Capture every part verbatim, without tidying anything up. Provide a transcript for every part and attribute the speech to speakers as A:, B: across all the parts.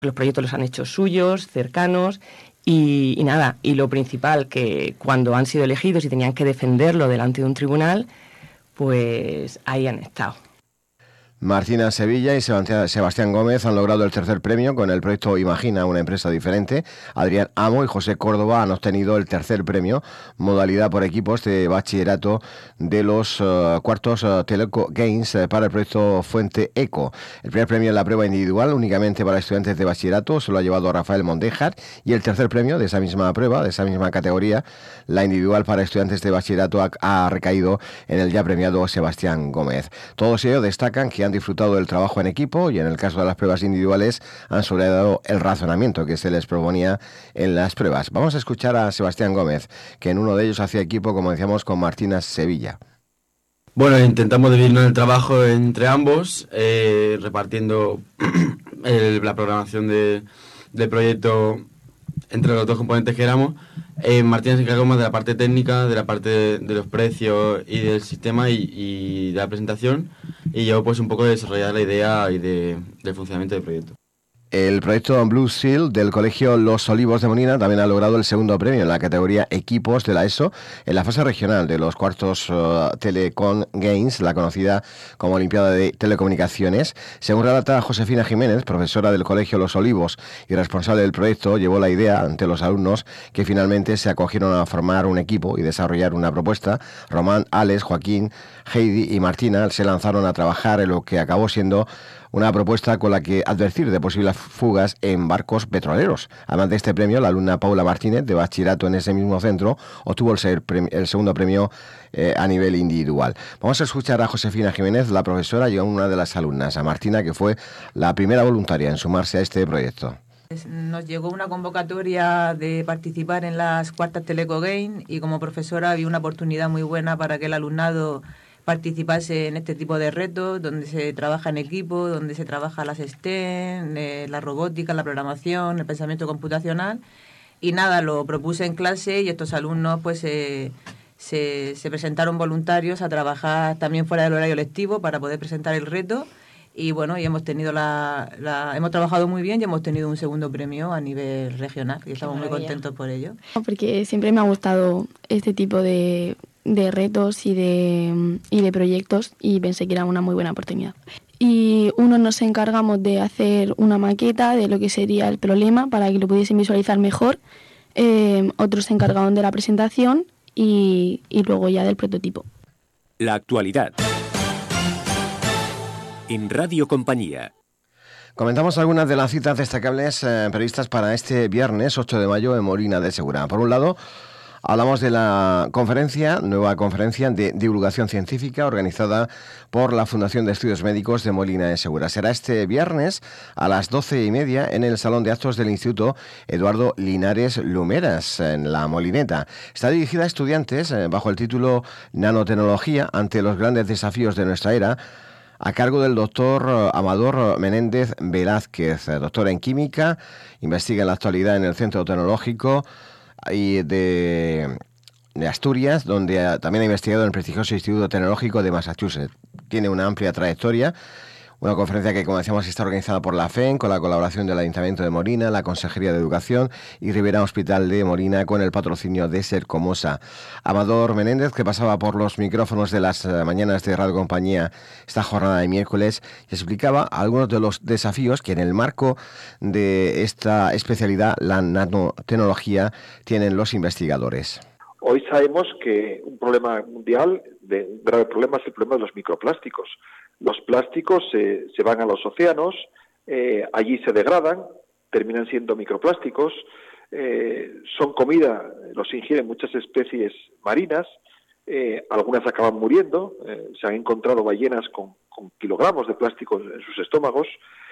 A: Los proyectos los han hecho suyos, cercanos, y, y nada, y lo principal, que cuando han sido elegidos y tenían que defenderlo delante de un tribunal, pues ahí han estado.
B: Martina Sevilla y Sebastián Gómez han logrado el tercer premio con el proyecto Imagina, una empresa diferente. Adrián Amo y José Córdoba han obtenido el tercer premio, modalidad por equipos de bachillerato de los uh, cuartos uh, Teleco Games uh, para el proyecto Fuente Eco. El primer premio en la prueba individual, únicamente para estudiantes de bachillerato, se lo ha llevado Rafael Mondejar, y el tercer premio de esa misma prueba, de esa misma categoría, la individual para estudiantes de bachillerato, ha, ha recaído en el ya premiado Sebastián Gómez. Todos ellos destacan que han disfrutado del trabajo en equipo y en el caso de las pruebas individuales han subrayado el razonamiento que se les proponía en las pruebas. Vamos a escuchar a Sebastián Gómez, que en uno de ellos hacía equipo, como decíamos, con Martina Sevilla.
C: Bueno, intentamos dividirnos el trabajo entre ambos, eh, repartiendo el, la programación de, del proyecto entre los dos componentes que éramos. Eh, Martina se encargó más de la parte técnica, de la parte de, de los precios y del sistema y, y de la presentación, y yo pues un poco de desarrollar la idea y de, del funcionamiento del proyecto.
B: El proyecto Blue Seal del Colegio Los Olivos de Molina también ha logrado el segundo premio en la categoría Equipos de la ESO en la fase regional de los cuartos uh, Telecom Games, la conocida como Olimpiada de Telecomunicaciones. Según relata Josefina Jiménez, profesora del Colegio Los Olivos y responsable del proyecto, llevó la idea ante los alumnos, que finalmente se acogieron a formar un equipo y desarrollar una propuesta. Román, Alex, Joaquín, Heidi y Martina se lanzaron a trabajar en lo que acabó siendo una propuesta con la que advertir de posibles fugas en barcos petroleros. Además de este premio, la alumna Paula Martínez, de bachillerato en ese mismo centro, obtuvo el, ser, el segundo premio eh, a nivel individual. Vamos a escuchar a Josefina Jiménez, la profesora, y a una de las alumnas, a Martina, que fue la primera voluntaria en sumarse a este proyecto.
D: Nos llegó una convocatoria de participar en las cuartas Teleco Games y como profesora vi una oportunidad muy buena para que el alumnado participase en este tipo de retos, donde se trabaja en equipo, donde se trabaja las STEM, eh, la robótica, la programación, el pensamiento computacional. Y nada, lo propuse en clase y estos alumnos pues eh, se, se presentaron voluntarios a trabajar también fuera del horario lectivo para poder presentar el reto. Y bueno, y hemos tenido la, la hemos trabajado muy bien y hemos tenido un segundo premio a nivel regional y estamos muy contentos por ello.
E: Porque siempre me ha gustado este tipo de, de retos y de, y de proyectos y pensé que era una muy buena oportunidad. Y uno nos encargamos de hacer una maqueta de lo que sería el problema para que lo pudiesen visualizar mejor, eh, otros se encargaron de la presentación y, y luego ya del prototipo.
F: La actualidad en Radio Compañía.
B: Comentamos algunas de las citas destacables eh, previstas para este viernes ocho de mayo en Molina de Segura. Por un lado, hablamos de la conferencia, nueva conferencia de divulgación científica organizada por la Fundación de Estudios Médicos de Molina de Segura. Será este viernes a las doce y media en el Salón de Actos del Instituto Eduardo Linares Lumeras, en La Molineta. Está dirigida a estudiantes eh, bajo el título Nanotecnología ante los grandes desafíos de nuestra era, a cargo del doctor Amador Menéndez Velázquez, doctora en química, investiga en la actualidad en el Centro Tecnológico y de, de Asturias, donde también ha investigado en el prestigioso Instituto Tecnológico de Massachusetts. Tiene una amplia trayectoria. Una conferencia que, como decíamos, está organizada por la F E N, con la colaboración del Ayuntamiento de Molina, la Consejería de Educación y Ribera Hospital de Molina, con el patrocinio de Sercomosa. Amador Menéndez, que pasaba por los micrófonos de las mañanas de Radio Compañía esta jornada de miércoles, y explicaba algunos de los desafíos que en el marco de esta especialidad, la nanotecnología, tienen los investigadores.
G: Hoy sabemos que un problema mundial, de, un grave problema, es el problema de los microplásticos. Los plásticos se, se van a los océanos, eh, allí se degradan, terminan siendo microplásticos, eh, son comida, los ingieren muchas especies marinas, eh, algunas acaban muriendo, eh, se han encontrado ballenas con, con kilogramos de plástico en sus estómagos,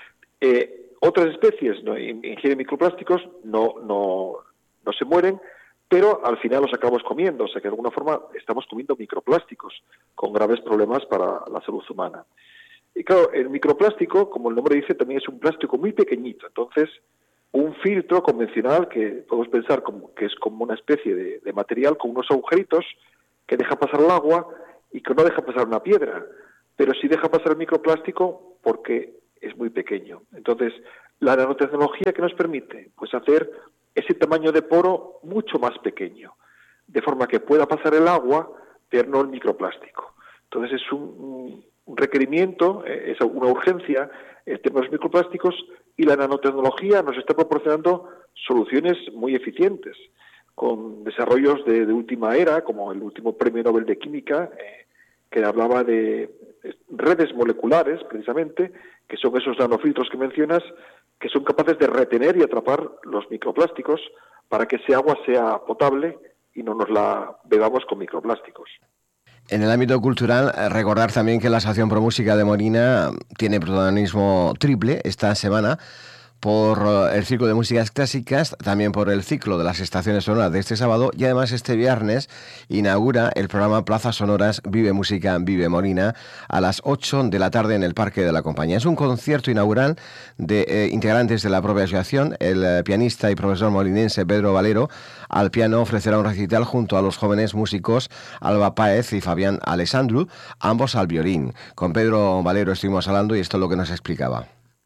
G: eh, otras especies no ingieren microplásticos, no, no, no se mueren, pero al final los acabamos comiendo, o sea que de alguna forma estamos comiendo microplásticos con graves problemas para la salud humana. Y claro, el microplástico, como el nombre dice, también es un plástico muy pequeñito, entonces un filtro convencional que podemos pensar como que es como una especie de, de material con unos agujeritos que deja pasar el agua y que no deja pasar una piedra, pero sí deja pasar el microplástico porque es muy pequeño. Entonces, La nanotecnología, ¿qué nos permite? Pues hacer ese tamaño de poro mucho más pequeño, de forma que pueda pasar el agua, pero no el microplástico. Entonces es un, un requerimiento, eh, es una urgencia el tema de los microplásticos, y la nanotecnología nos está proporcionando soluciones muy eficientes, con desarrollos de, de última era, como el último premio Nobel de Química, eh, que hablaba de redes moleculares, precisamente, que son esos nanofiltros que mencionas, que son capaces de retener y atrapar los microplásticos para que ese agua sea potable y no nos la bebamos con microplásticos.
B: En el ámbito cultural, recordar también que la Asociación Pro Música de Molina tiene protagonismo triple esta semana por el ciclo de músicas clásicas, también por el ciclo de las estaciones sonoras de este sábado, y además este viernes inaugura el programa Plazas Sonoras Vive Música, Vive Molina a las ocho de la tarde en el Parque de la Compañía. Es un concierto inaugural de eh, integrantes de la propia asociación. El eh, pianista y profesor molinense Pedro Valero al piano ofrecerá un recital junto a los jóvenes músicos Alba Páez y Fabián Alessandru, ambos al violín. Con Pedro Valero estuvimos hablando y esto es lo que nos explicaba.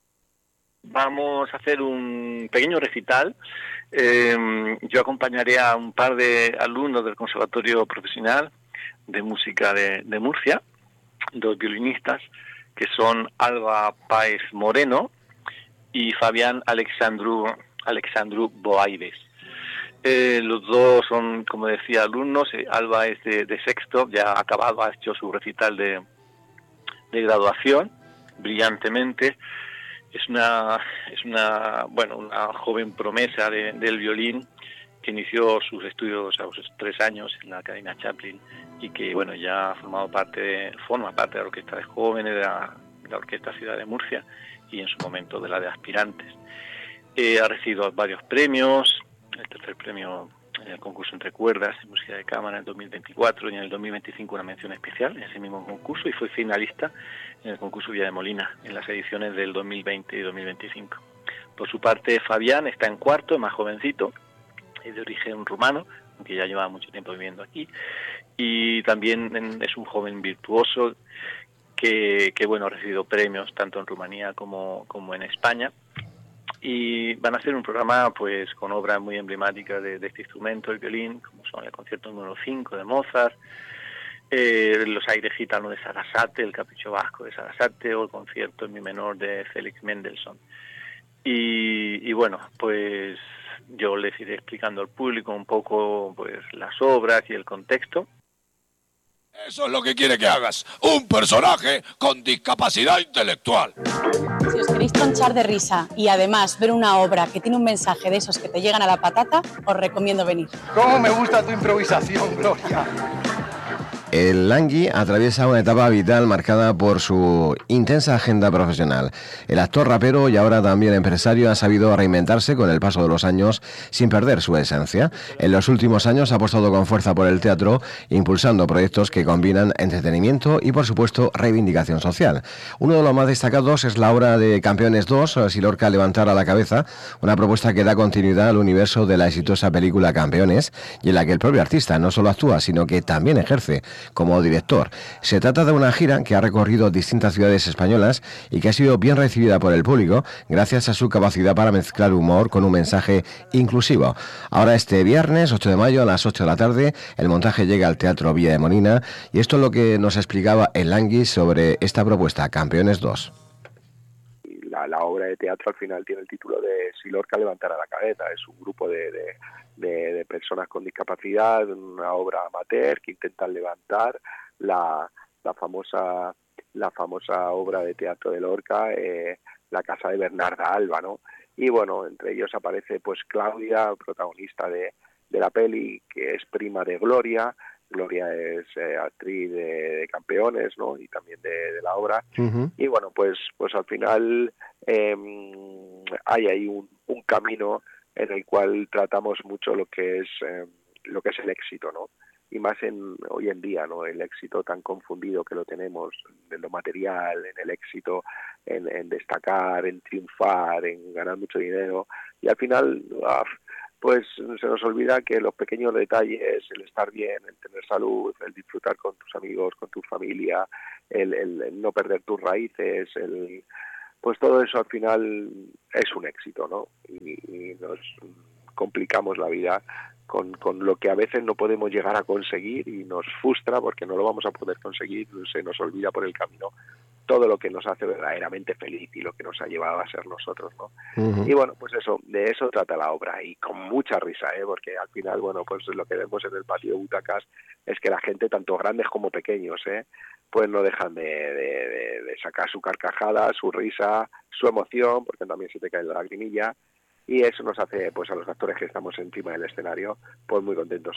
H: Vamos a hacer un pequeño recital. Eh, yo acompañaré a un par de alumnos del Conservatorio Profesional de Música de, de Murcia, dos violinistas, que son Alba Páez Moreno y Fabián Alexandru, Alexandru Boaides. Eh, los dos son, como decía, alumnos. Alba es de, de sexto, ya ha acabado, ha hecho su recital de, de graduación brillantemente. Es una, es una, bueno, una joven promesa de, del violín que inició sus estudios a los tres años en la Academia Chaplin y que, bueno, ya ha formado parte de, forma parte de la Orquesta de Jóvenes, de la, de la Orquesta Ciudad de Murcia y en su momento de la de Aspirantes. Eh, ha recibido varios premios, el tercer premio en el concurso Entre Cuerdas en Música de Cámara en el dos mil veinticuatro y en el dos mil veinticinco una mención especial en ese mismo concurso, y fue finalista en el concurso Villa de Molina en las ediciones del dos mil veinte y dos mil veinticinco. Por su parte, Fabián está en cuarto, es más jovencito, es de origen rumano, aunque ya lleva mucho tiempo viviendo aquí, y también es un joven virtuoso que, que bueno, ha recibido premios tanto en Rumanía como, como en España. Y van a hacer un programa pues con obras muy emblemáticas de, de este instrumento, el violín, como son el concierto número cinco de Mozart, eh, los aires gitanos de Sarasate, el capricho vasco de Sarasate o el concierto en mi menor de Félix Mendelssohn. Y, y bueno, pues yo les iré explicando al público un poco pues las obras y el contexto.
I: Eso es lo que quiere que hagas, un personaje con discapacidad intelectual.
J: Si os queréis tronchar de risa y además ver una obra que tiene un mensaje de esos que te llegan a la patata, os recomiendo venir.
K: ¿Cómo me gusta tu improvisación, Gloria?
B: El Langui atraviesa una etapa vital marcada por su intensa agenda profesional. El actor, rapero y ahora también empresario ha sabido reinventarse con el paso de los años sin perder su esencia. En los últimos años ha apostado con fuerza por el teatro, impulsando proyectos que combinan entretenimiento y, por supuesto, reivindicación social. Uno de los más destacados es la obra de Campeones dos, Si Lorca levantara la cabeza, una propuesta que da continuidad al universo de la exitosa película Campeones y en la que el propio artista no solo actúa, sino que también ejerce como director. Se trata de una gira que ha recorrido distintas ciudades españolas y que ha sido bien recibida por el público gracias a su capacidad para mezclar humor con un mensaje inclusivo. Ahora este viernes ocho de mayo a las ocho de la tarde el montaje llega al Teatro Villa de Molina y esto es lo que nos explicaba el Langui sobre esta propuesta, Campeones dos.
L: La, la obra de teatro al final tiene el título de Si Lorca levantara la cabeza. Es un grupo de, de, de, de personas con discapacidad, una obra amateur que intentan levantar la, la famosa la famosa obra de teatro de Lorca, eh, La casa de Bernarda Alba, ¿no? Y bueno, entre ellos aparece pues Claudia, protagonista de, de la peli, que es prima de Gloria. Gloria es eh, actriz de, de Campeones, ¿no? Y también de, de la obra. Uh-huh. Y bueno, pues pues al final eh, hay ahí un, un camino en el cual tratamos mucho lo que es eh, lo que es el éxito, ¿no? Y más en hoy en día, ¿no? El éxito tan confundido que lo tenemos en lo material, en el éxito, en, en destacar, en triunfar, en ganar mucho dinero. Y al final ah, pues se nos olvida que los pequeños detalles, el estar bien, el tener salud, el disfrutar con tus amigos, con tu familia, el, el, el no perder tus raíces, el pues todo eso al final es un éxito, ¿no? Y, y nos complicamos la vida con, con lo que a veces no podemos llegar a conseguir y nos frustra porque no lo vamos a poder conseguir, se nos olvida por el camino todo lo que nos hace verdaderamente feliz y lo que nos ha llevado a ser nosotros, ¿no? Uh-huh. Y bueno, pues eso, de eso trata la obra, y con mucha risa, ¿eh? Porque al final, bueno, pues lo que vemos en el patio de butacas es que la gente, tanto grandes como pequeños, ¿eh? Pues no dejan de, de, de, de sacar su carcajada, su risa, su emoción, porque también se te cae la lagrimilla, y eso nos hace, pues a los actores que estamos encima del escenario, pues muy contentos.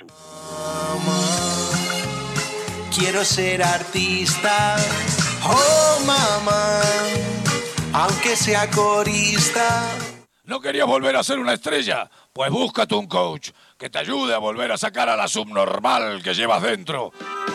M: Quiero ser artista, oh mamá, aunque sea corista.
I: ¿No querías volver a ser una estrella? Pues búscate un coach que te ayude a volver a sacar a la subnormal que llevas dentro.